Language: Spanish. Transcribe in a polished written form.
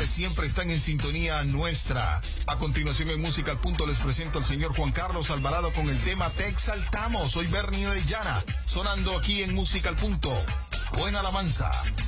que siempre están en sintonía nuestra. A continuación en Música al Punto les presento al señor Juan Carlos Alvarado con el tema Te Exaltamos. Soy Bernie Orellana, sonando aquí en Música al Punto. Buena alabanza.